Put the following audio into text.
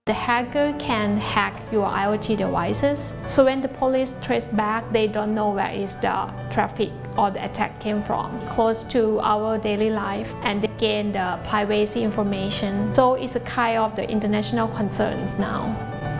The hacker can hack your IoT devices, so when the police trace back, they don't know where is the traffic or the attack came from, close to our daily life, and they gain the privacy information. So it's a kind of the international concerns now.